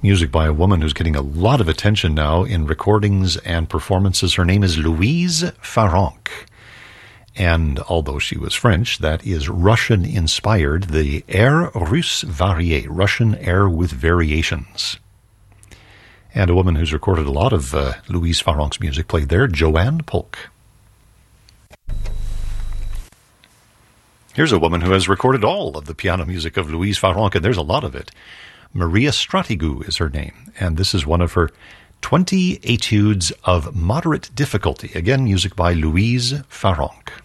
Music by a woman who's getting a lot of attention now in recordings and performances. Her name is Louise Farrenc. And although she was French, that is Russian-inspired, the Air Russe Varié, Russian air with variations. And a woman who's recorded a lot of Louise Farrenc's music played there, Joanne Polk. Here's a woman who has recorded all of the piano music of Louise Farrenc, and there's a lot of it. Maria Stratigou is her name, and this is one of her 20 etudes of moderate difficulty. Again, music by Louise Farrenc.